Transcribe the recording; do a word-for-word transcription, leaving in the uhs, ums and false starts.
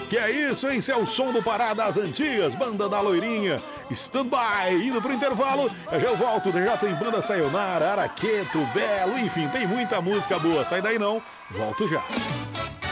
Que é isso, hein? Esse é o som do Pará das Antigas, banda da Loirinha. Stand-by, indo pro intervalo. Eu já volto, já tem banda Sayonara, Araqueto, Belo, enfim, tem muita música boa. Sai daí não, volto já.